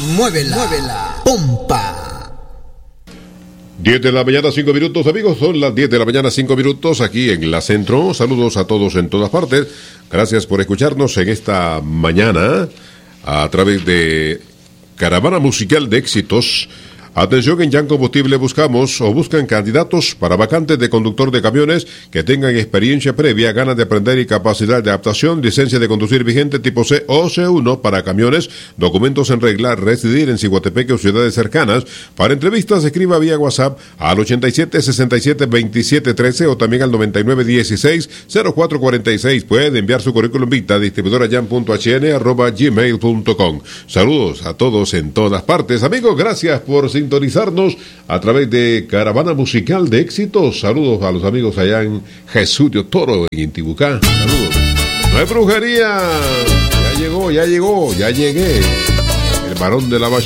muévela, muévela, pompa. 10 de la mañana, 5 minutos, amigos. Son las 10 de la mañana, 5 minutos, aquí en la Centro. Saludos a todos en todas partes. Gracias por escucharnos en esta mañana a través de Caravana Musical de Éxitos. Atención, en Yan Combustible buscan candidatos para vacantes de conductor de camiones que tengan experiencia previa, ganas de aprender y capacidad de adaptación, licencia de conducir vigente tipo C o C1 para camiones, documentos en regla, residir en Ciguatepeque o ciudades cercanas. Para entrevistas, escriba vía WhatsApp al 87672713 o también al 99160446. Puede enviar su currículum vitae a distribuidorayan.hn@gmail.com. Saludos a todos en todas partes. Amigos, gracias por sintonizarnos a través de Caravana Musical de Éxitos. Saludos a los amigos allá en Jesús de Toro, en Intibucá. Saludos. No hay brujería. Ya llegué. El varón de la bachata.